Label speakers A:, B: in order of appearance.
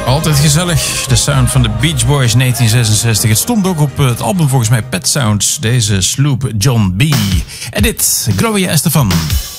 A: Altijd gezellig. De sound van de Beach Boys 1966. Het stond ook op het album volgens mij Pet Sounds. Deze Sloop John B. En dit, Gloria Estefan.